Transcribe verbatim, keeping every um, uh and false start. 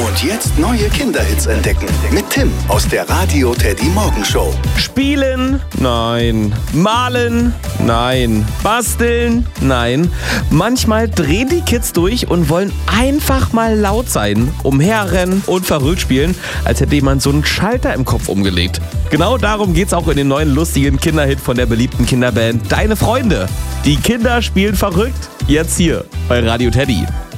Und jetzt neue Kinderhits entdecken mit Tim aus der Radio Teddy Morgenshow. Spielen? Nein. Malen? Nein. Basteln? Nein. Manchmal drehen die Kids durch und wollen einfach mal laut sein, umherrennen und verrückt spielen, als hätte jemand so einen Schalter im Kopf umgelegt. Genau darum geht's auch in dem neuen lustigen Kinderhit von der beliebten Kinderband Deine Freunde. Die Kinder spielen verrückt, jetzt hier bei Radio Teddy.